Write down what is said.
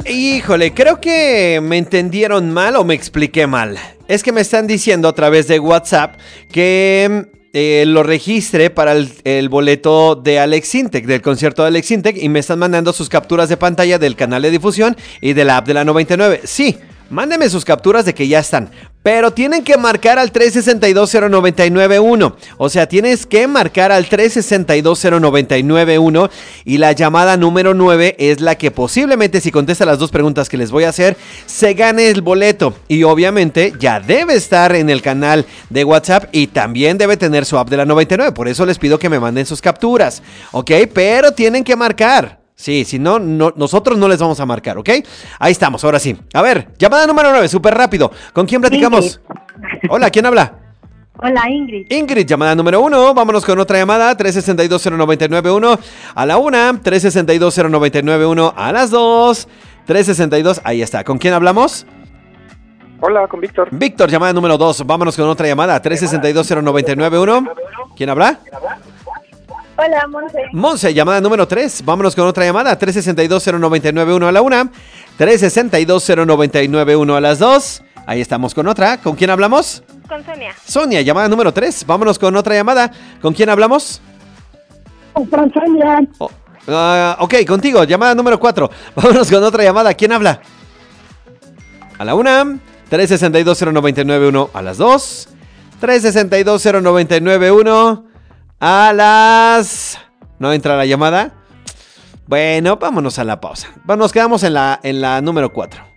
Híjole, creo que me entendieron mal o me expliqué mal. Es que me están diciendo a través de WhatsApp que lo registre para el boleto de Alex Intec, del concierto de Alex Intec, y me están mandando sus capturas de pantalla del canal de difusión y de la app de la 99. Sí, mándenme sus capturas de que ya están, pero tienen que marcar al 3620991. O sea, tienes que marcar al 3620991 y la llamada número 9 es la que posiblemente, si contesta las dos preguntas que les voy a hacer, se gane el boleto. Y obviamente ya debe estar en el canal de WhatsApp y también debe tener su app de la 99. Por eso les pido que me manden sus capturas, ¿ok? Pero tienen que marcar. Sí, si no, nosotros no les vamos a marcar, ¿ok? Ahí estamos, ahora sí. A ver, llamada número 9, súper rápido. ¿Con quién platicamos? Ingrid. Hola, ¿quién habla? Hola, Ingrid. Ingrid, llamada número 1. Vámonos con otra llamada. 3620991 a la 1. 3620991 a las 2. 362, ahí está. ¿Con quién hablamos? Hola, con Víctor. Víctor, llamada número 2. Vámonos con otra llamada. 3620991. ¿Quién habla? Hola, Monse. Monse, llamada número 3. Vámonos con otra llamada. 3620991 a la 1. 3620991 a las 2. Ahí estamos con otra. ¿Con quién hablamos? Con Sonia. Sonia, llamada número 3. Vámonos con otra llamada. ¿Con quién hablamos? Con Sonia. Ok, contigo. Llamada número 4. Vámonos con otra llamada. ¿Quién habla? A la 1. 3620991 a las 2. 3620991 a las... ¿No entra la llamada? Bueno, vámonos a la pausa. Nos quedamos en la número 4.